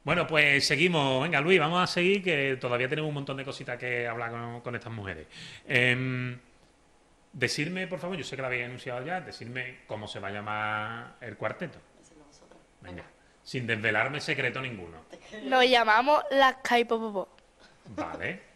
Bueno, pues seguimos. Venga, Luis, vamos a seguir, que todavía tenemos un montón de cositas que hablar con estas mujeres. Decirme, por favor, yo sé que lo habéis anunciado ya, decirme cómo se va a llamar el cuarteto. Decirlo vosotros. Venga, Venga. sin desvelarme secreto ninguno. Es que Nos llamamos las Caipopopó. Vale.